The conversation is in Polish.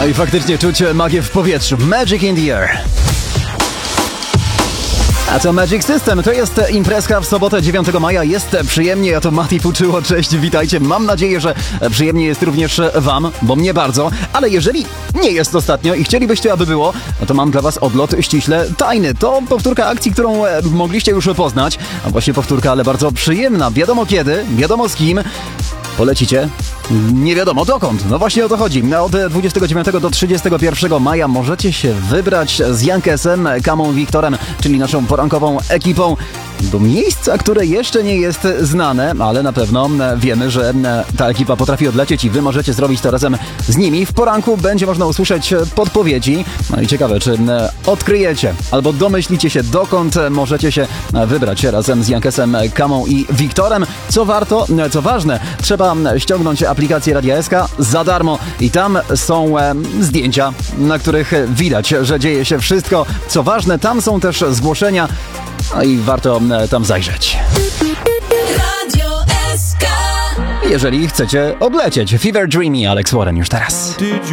No i faktycznie czuć magię w powietrzu. Magic in the air. A co Magic System? To jest imprezka w sobotę 9 maja. Jest przyjemnie, ja to Mati Fuczyło. Cześć, witajcie. Mam nadzieję, że przyjemnie jest również wam, bo mnie bardzo. Ale jeżeli nie jest ostatnio i chcielibyście, aby było, no to mam dla was odlot ściśle tajny. To powtórka akcji, którą mogliście już poznać. A właśnie powtórka, ale bardzo przyjemna. Wiadomo kiedy, wiadomo z kim. Polecicie? Nie wiadomo dokąd. No właśnie o to chodzi. Od 29 do 31 maja możecie się wybrać z Jankesem, Kamą, Wiktorem, czyli naszą porankową ekipą, do miejsca, które jeszcze nie jest znane, ale na pewno wiemy, że ta ekipa potrafi odlecieć i wy możecie zrobić to razem z nimi. W poranku będzie można usłyszeć podpowiedzi. No i ciekawe, czy odkryjecie albo domyślicie się, dokąd możecie się wybrać razem z Jankesem, Kamą i Wiktorem. Co warto, co ważne, trzeba ściągnąć aplikację Radia SK za darmo i tam są zdjęcia, na których widać, że dzieje się wszystko. Co ważne, tam są też zgłoszenia. No i warto tam zajrzeć. Radio SK. Jeżeli chcecie odlecieć. Fever Dreamy, Alex Warren już teraz.